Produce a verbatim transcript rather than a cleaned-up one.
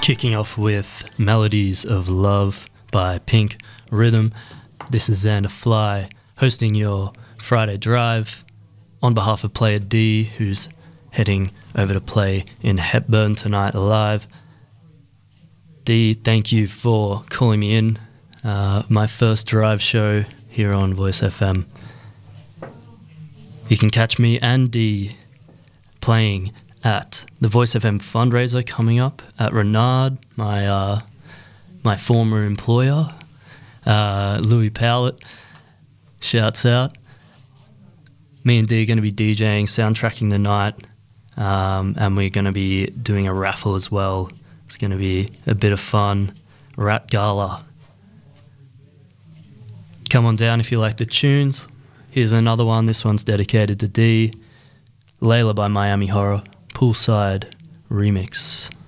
Kicking off with Melodies of Love by Pink Rhythm. This is Xander Fly hosting your Friday Drive on behalf of Player D, who's heading over to play in Hepburn tonight live. D, thank you for calling me in. Uh, my first drive show here on Voice F M. You can catch me and D playing at the Voice F M fundraiser coming up at Renard, my uh, my former employer, uh, Louis Powlett. Shouts out. Me and D are going to be DJing, soundtracking the night, um, and we're going to be doing a raffle as well. It's going to be a bit of fun. Rat Gala. Come on down if you like the tunes. Here's another one. This one's dedicated to D. Layla by Miami Horror. Poolside Remix.